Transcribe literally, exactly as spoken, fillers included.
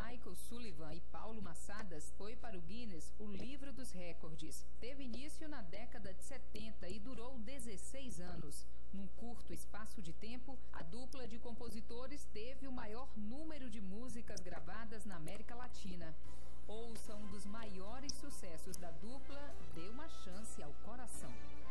Michael Sullivan e Paulo Massadas foi para o Guinness o livro dos recordes. Teve início na década de setenta e durou dezesseis anos. Num curto espaço de tempo, a dupla de compositores teve o maior número de músicas gravadas na América Latina. Ouça um dos maiores sucessos da dupla, Dê uma Chance ao Coração.